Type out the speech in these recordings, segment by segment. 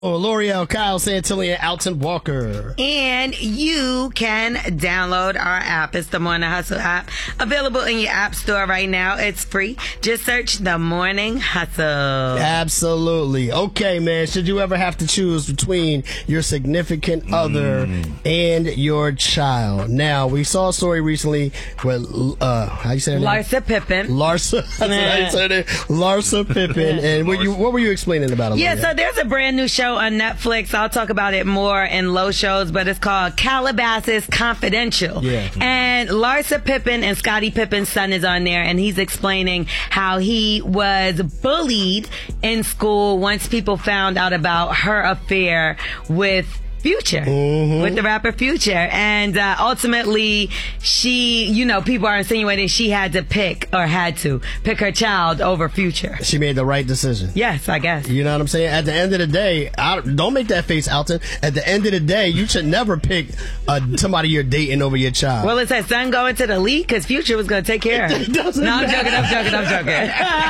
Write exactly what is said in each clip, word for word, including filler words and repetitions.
Oh, L'Oreal, Kyle Santilli, and Alton Walker. And you can download our app. It's the Morning Hustle app. Available in your app store right now. It's free. Just search the Morning Hustle. Absolutely. Okay, man. Should you ever have to choose between your significant other mm. and your child? Now, we saw a story recently with, uh, how you say her name? Larsa Pippen. Larsa. That's how you say her name. Larsa Pippen. And what, you, what were you explaining about it? Yeah, so there's a brand new show on Netflix. I'll talk about it more in low shows, but it's called Calabasas Confidential. Yeah. And Larsa Pippen and Scottie Pippen's son is on there, and he's explaining how he was bullied in school once people found out about her affair with Future, mm-hmm. with the rapper Future. And uh, ultimately, she, you know, people are insinuating she had to pick, or had to pick her child over Future. She made the right decision. Yes, I guess. You know what I'm saying? At the end of the day, I, don't make that face, Alton. At the end of the day, you should never pick uh, somebody you're dating over your child. Well, is that son going to the league? Because Future was going to take care of it. No, I'm joking, I'm joking, I'm joking.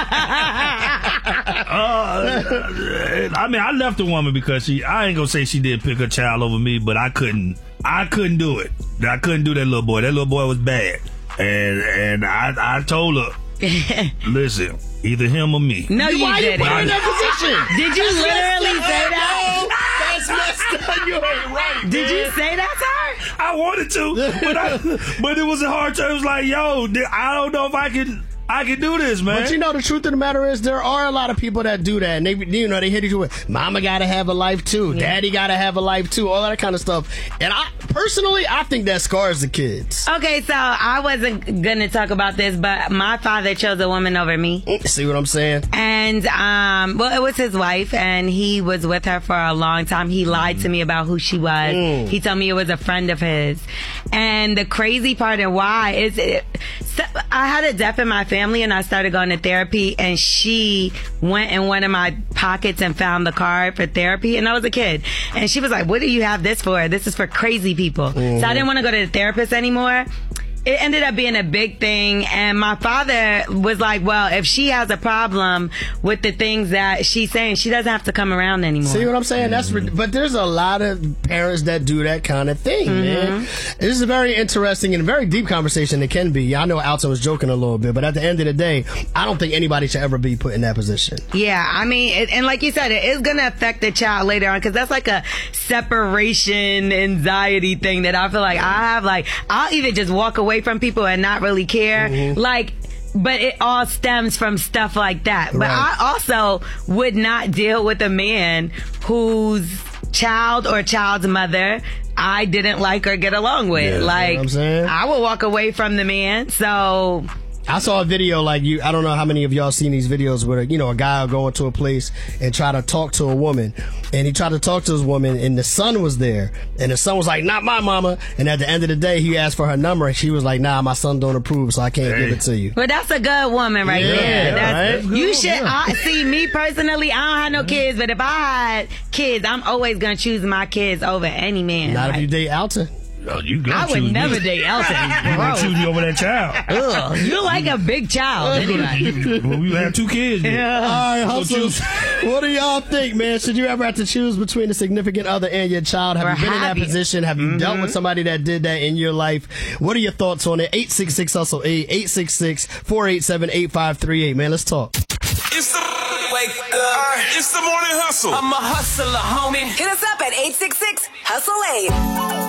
uh, I mean, I left the woman because she, I ain't going to say she did pick her child over me, but I couldn't I couldn't do it. I couldn't do that little boy. That little boy was bad. And and I I told her, listen, either him or me. No, you Why didn't. Why you put her in that position? Did you literally say that? That's messed up. You ain't right. Did man. you say that to her? I wanted to, but I, but it was a hard time. It was like, yo, I don't know if I can I can do this, man. But you know, the truth of the matter is, there are a lot of people that do that, and they, you know, they hit you with, "Mama gotta have a life too, yeah. Daddy gotta have a life too," all that kind of stuff. And I personally, I think that scars the kids. Okay, so I wasn't gonna talk about this, but my father chose a woman over me. See what I'm saying? And um, well, it was his wife, and he was with her for a long time. He lied mm. to me about who she was. Mm. He told me it was a friend of his. And the crazy part of why is it, so I had a death in my family. And I started going to therapy, and she went in one of my pockets and found the card for therapy, and I was a kid, and she was like, "What do you have this for? This is for crazy people." Mm-hmm. So I didn't want to go to the therapist anymore. It ended up being a big thing, and my father was like, well, if she has a problem with the things that she's saying, she doesn't have to come around anymore. See what I'm saying? That's mm-hmm. But there's a lot of parents that do that kind of thing, mm-hmm. man. This is a very interesting and very deep conversation. It can be. I know Alton was joking a little bit, but at the end of the day, I don't think anybody should ever be put in that position. Yeah, I mean, it, and like you said, it is going to affect the child later on, because that's like a separation anxiety thing that I feel like I have. Like, I'll either just walk away from people and not really care, mm-hmm. like, but it all stems from stuff like that. But right. I also would not deal with a man whose child or child's mother I didn't like or get along with. Yeah, like, you know what I'm saying? I would walk away from the man. So I saw a video like you. I don't know how many of y'all seen these videos where, you know, a guy will go into a place and try to talk to a woman, and he tried to talk to his woman, and the son was there, and the son was like, "Not my mama." And at the end of the day, he asked for her number, and she was like, "Nah, my son don't approve, so I can't hey. give it to you." Well, that's a good woman right yeah, there. That's, right? You should I, see me personally. I don't have no kids, but if I had kids, I'm always gonna choose my kids over any man. Not like, if you date Alton. Oh, you I would choose never me. date Elton. You gonna choose me over that child. Ugh, you're like a big child. Anyway. Well, we have two kids. Yeah. All right, hustlers. What do y'all think, man? Should you ever have to choose between a significant other and your child? Have or you been in that you? position? Have you mm-hmm. dealt with somebody that did that in your life? What are your thoughts on it? eight six six hustle eight, eight six six, four eight seven, eight five three eight. Man, let's talk. It's the wake up. It's the morning hustle. I'm a hustler, homie. Hit us up at eight six six hustle eight.